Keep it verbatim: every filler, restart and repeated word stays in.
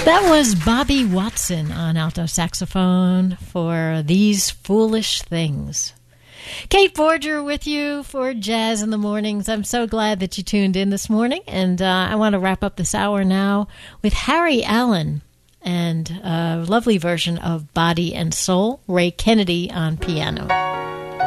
That was Bobby Watson on alto saxophone for These Foolish Things. Kate Forger with you for Jazz in the Mornings. I'm so glad that you tuned in this morning, and uh, I want to wrap up this hour now with Harry Allen and a lovely version of Body and Soul, Ray Kennedy on piano.